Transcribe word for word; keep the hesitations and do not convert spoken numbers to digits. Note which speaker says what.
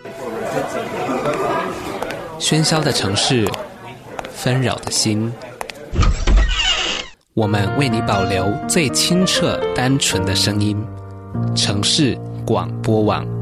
Speaker 1: 喧嚣的城市，纷扰的心，我们为你保留最清澈单纯的声音。城市广播网。